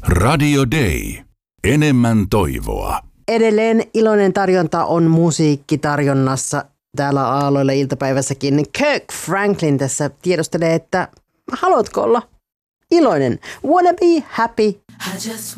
Radio Day. Enemmän toivoa. Edelleen iloinen tarjonta on musiikkitarjonnassa täällä Aalloilla iltapäivässäkin. Kirk Franklin tässä tiedostelee, että haluatko olla iloinen? Wanna be happy?